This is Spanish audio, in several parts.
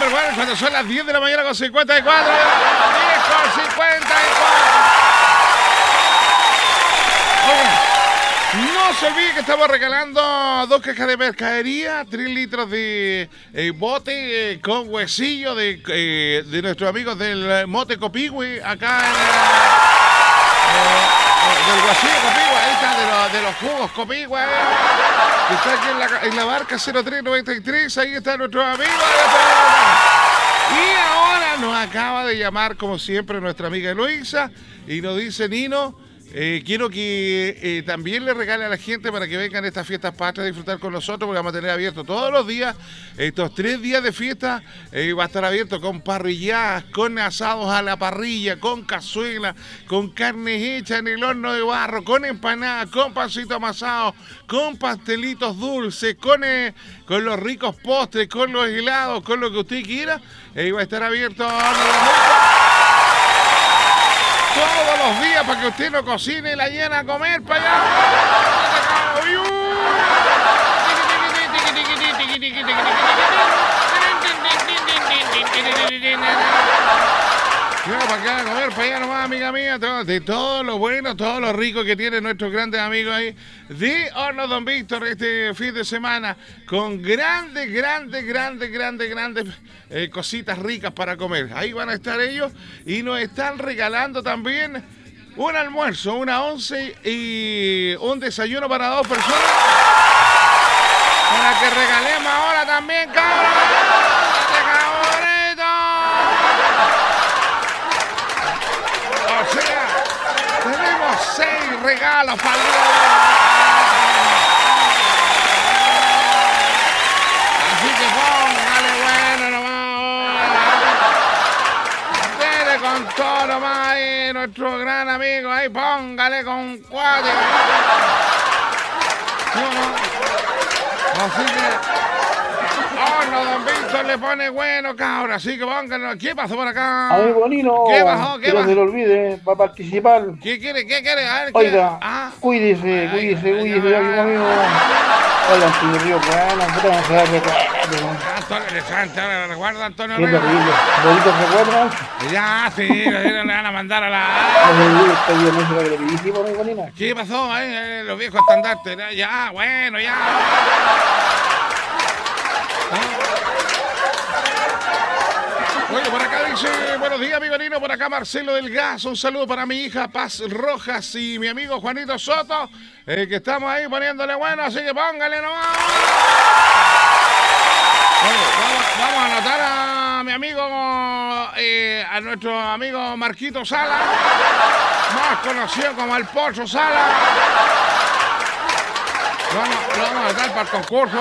number one cuando son las 10 de la mañana con 54. 10 con 54. No se olvide que estamos regalando 2 cajas de mercadería, 3 litros de bote con huesillo de nuestros amigos del Mote Copihue, acá del huesillo Copihue, ahí está, de los jugos Copihue, que está aquí en la barca 0393, ahí está nuestro amigo. Y ahora nos acaba de llamar, como siempre, nuestra amiga Luisa, y nos dice: Nino, quiero que también le regale a la gente para que vengan a estas fiestas patrias a disfrutar con nosotros, porque vamos a tener abierto todos los días, estos 3 días de fiesta, va a estar abierto con parrilladas, con asados a la parrilla, con cazuela, con carnes hechas en el horno de barro, con empanadas, con pancito amasado, con pastelitos dulces, con los ricos postres, con los helados, con lo que usted quiera. Va a estar abierto todos los días para que usted no cocine y la llena a comer para allá. Para acá a comer para allá nomás, amiga mía, de todo lo bueno, todo lo rico que tienen nuestros grandes amigos ahí de Horno Don Víctor este fin de semana, con grandes cositas ricas para comer. Ahí van a estar ellos y nos están regalando también un almuerzo, una once y un desayuno para 2 personas, para que regalemos ahora también, cabrón. O sea, tenemos 6 regalos para el día de hoy. Así que póngale bueno nomás. Dele con todo nomás ahí, nuestro gran amigo ahí, póngale con 4. Así que Horno Don Víctor le pone bueno, cabra, así que pónganlo. ¿Qué pasó por acá? Amigo Nino, ¿Qué pasó? que no se le olvide, va a participar. ¿Qué quiere? A ver, Oiga, ¿qué? cuídese, amigo. Hola, Antonio Río, bueno, puta, no se da recuerdo. Antonio de Santa, ¿le recuerda Antonio Qué Río? terrible. ¿Bonitos recuerdos? Ya, sí, le van a mandar a la... No se olvide, este día no se va a televisivos, amigo Nino. ¿Qué pasó? Los viejos estandartes. Ya, bueno, ya. Oye, por acá dice: buenos días, amigo Nino, por acá Marcelo del Gas, un saludo para mi hija Paz Rojas y mi amigo Juanito Soto, que estamos ahí poniéndole bueno, así que póngale nomás. Oye, vamos a anotar a mi amigo, a nuestro amigo Marquito Sala, más conocido como el Pocho Sala. Lo vamos a anotar para el concurso.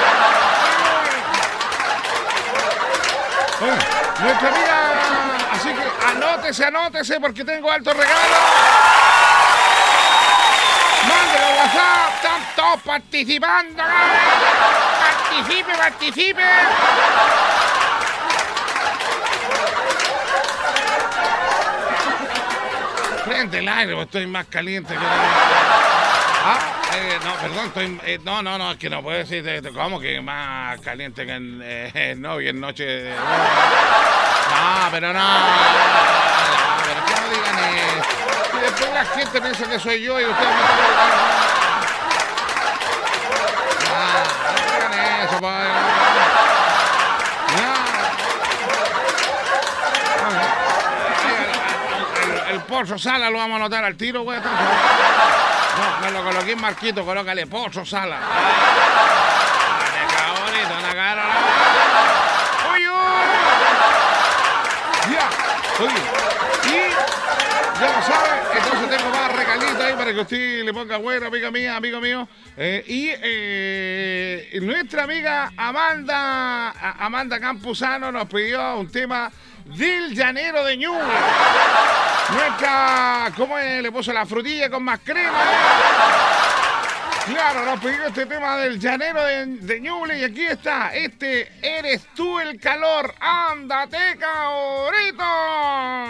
Oye, nuestra amiga, así que anótese porque tengo alto regalo. Mándelo a WhatsApp, están todos participando. Participe. Prende el aire, porque estoy más caliente que no, perdón, estoy... no, es que no puedo decir, ¿cómo que más caliente que en novia en noche? No, pero que no digan y después la gente piensa que soy yo y ustedes me están no digan eso, padre. El Pozo Sala lo vamos a anotar al tiro, güey. No, me lo coloqué en Marquito, colócale Pozo Sala. Cabrito, una cara. Oye. Ya. Oye. Y ya lo sabe, entonces tengo más regalitos ahí para que usted le ponga bueno, amiga mía, amigo mío. Nuestra amiga Amanda Campuzano nos pidió un tema del Llanero de Ñuble. ¿Cómo le puso la frutilla con más crema? Claro, nos pidió este tema del Llanero de Ñuble y aquí está, Eres tú el calor, ándate, cabrito.